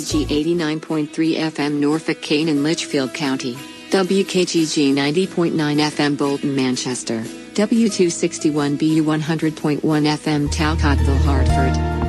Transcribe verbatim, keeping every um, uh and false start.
G eighty-nine point three F M Norfolk, Kane and Litchfield County, W K G G ninety point nine F M Bolton, Manchester, W two sixty-one B U one hundred point one F M Talcottville, Hartford.